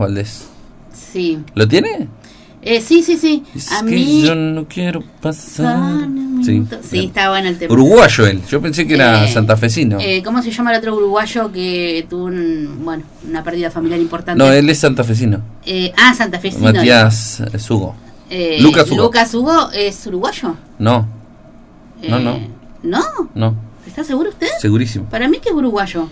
Valdés. Sí. ¿Lo tiene? Sí. Es A que mí... yo no quiero pasar. Sí, Sí, está bueno el tema. Uruguayo él. Yo pensé que era santafesino. ¿Cómo se llama el otro uruguayo que tuvo una pérdida familiar importante? No, él es santafesino. Santafesino. Matías Hugo. Lucas Hugo. ¿Lucas Hugo es uruguayo? No. No. ¿Está seguro usted? Segurísimo. Para mí que es uruguayo.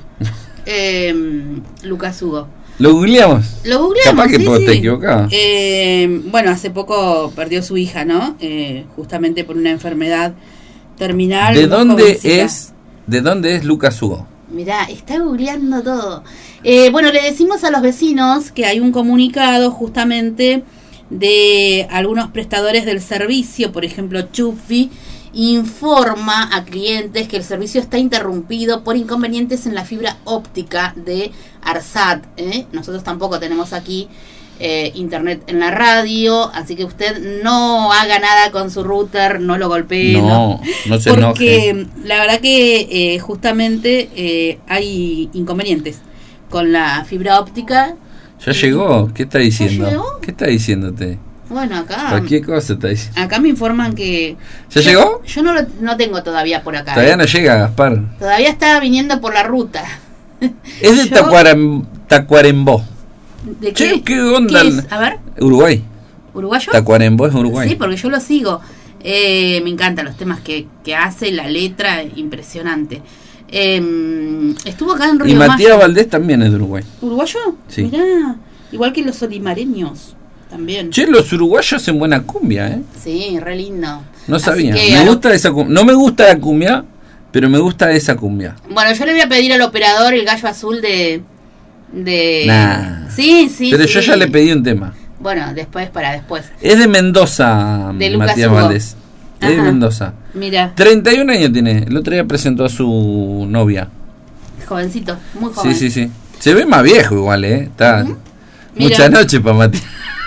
Lucas Hugo. ¿Lo googleamos? Capaz que puedo estar equivocado. Bueno, hace poco perdió su hija, ¿no? Justamente por una enfermedad terminal. ¿De dónde es Lucas Hugo? Mirá, está googleando todo. Bueno, le decimos a los vecinos que hay un comunicado justamente de algunos prestadores del servicio, por ejemplo, Chufi, informa a clientes que el servicio está interrumpido por inconvenientes en la fibra óptica de ARSAT. Nosotros tampoco tenemos aquí internet en la radio, así que usted no haga nada con su router, no lo golpee. No se enoje. Porque la verdad que justamente hay inconvenientes con la fibra óptica. ¿Ya llegó? ¿Qué está diciendo? ¿Ya llegó? ¿Qué está diciéndote? Bueno, acá... Cualquier cosa está diciendo. Acá me informan que... ¿Ya llegó? Yo no tengo todavía por acá. Todavía no llega, Gaspar. Todavía está viniendo por la ruta. Es de Tacuarembó. ¿De ¿Qué onda? ¿Qué es? A ver. Uruguay. ¿Uruguayo? Tacuarembó es Uruguay. Sí, porque yo lo sigo. Me encantan los temas que hace, la letra, impresionante. Estuvo acá en Río Y Matías Mayo. Valdés también es de Uruguay. ¿Uruguayo? Sí. Mirá, igual que los olimareños también. Che, los uruguayos hacen buena cumbia, Sí, re lindo. No sabía. Así que Me gusta esa cumbia. No me gusta la cumbia, pero me gusta esa cumbia. Bueno, yo le voy a pedir al operador el gallo azul de... Nah. Sí. Pero yo ya le pedí un tema. Bueno, después. Es de Mendoza, de Lucas Matías Hugo. Valdés. Es de Mendoza. Mira. 31 años tiene. El otro día presentó a su novia. Jovencito, muy joven. Sí. Se ve más viejo igual, Está mucha noche para Matías.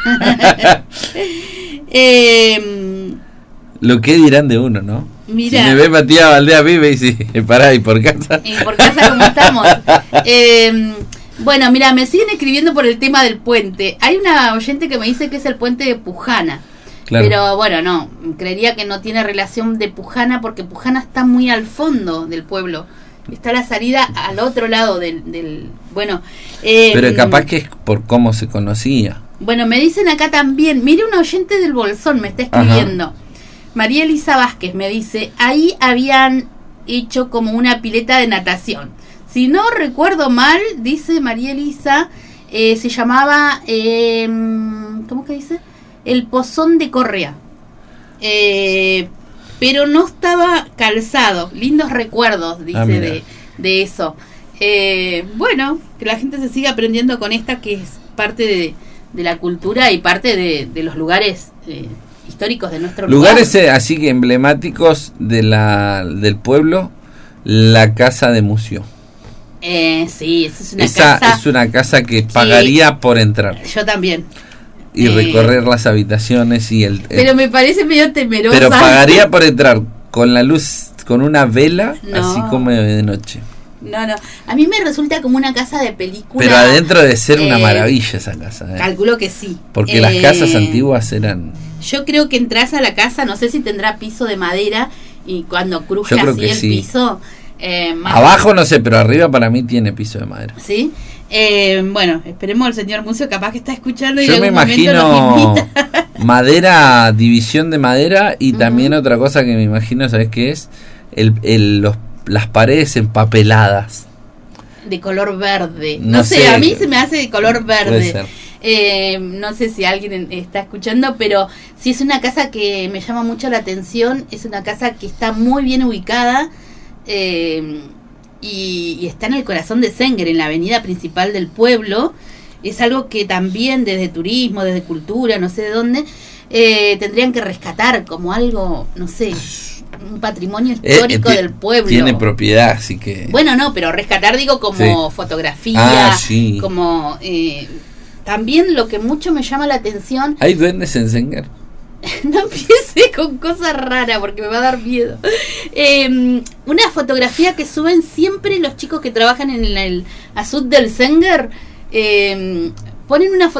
Lo que dirán de uno, ¿no? Mira. Si me ve Matías Valdés vive y si pará, ¿y por casa? ¿Y por casa cómo estamos? Bueno, mira, me siguen escribiendo por el tema del puente. Hay una oyente que me dice que es el puente de Pujana. Claro. Pero bueno, no, creería que no tiene relación de Pujana porque Pujana está muy al fondo del pueblo. Está la salida al otro lado del bueno. Pero capaz que es por cómo se conocía. Bueno, me dicen acá también, mire, un oyente del Bolsón me está escribiendo. Ajá. María Elisa Vázquez me dice, ahí habían hecho como una pileta de natación. Si no recuerdo mal, dice María Elisa, se llamaba, ¿cómo que dice? El Pozón de Correa. Pero no estaba calzado. Lindos recuerdos, dice, de eso. Bueno, que la gente se siga aprendiendo con esta que es parte de la cultura y parte de los lugares históricos de nuestro lugares así que emblemáticos del pueblo. La casa de museo. Sí, esa es una casa que pagaría por entrar. Yo también. Y recorrer las habitaciones y pero me parece medio temerosa. Pero pagaría por entrar con la luz, con una vela, así como de noche. No, a mí me resulta como una casa de película. Pero adentro debe ser una maravilla esa casa. Calculo que sí. Porque las casas antiguas eran... Yo creo que entras a la casa, no sé si tendrá piso de madera y cuando cruje así el piso... Abajo no sé, pero arriba para mí tiene piso de madera. ¿Sí? Bueno, esperemos al señor Mucio, capaz que está escuchando y yo en me algún imagino momento nos invita. Madera, división de madera y también otra cosa que me imagino, ¿sabes qué es? Las paredes empapeladas. De color verde. No sé, a mí se me hace de color verde. Puede ser. No sé si alguien está escuchando, pero sí es una casa que me llama mucho la atención. Es una casa que está muy bien ubicada. Y está en el corazón de Senguer, en la avenida principal del pueblo. Es algo que también desde turismo, desde cultura, no sé de dónde, tendrían que rescatar como algo, no sé, un patrimonio histórico del pueblo. Tiene propiedad, así que... Bueno, no, pero rescatar digo como fotografía, sí. Como... también lo que mucho me llama la atención... ¿Hay duendes en Senguer? No empiece con cosas raras porque me va a dar miedo. Una fotografía que suben siempre los chicos que trabajan en el ASUD del Senguer. ponen una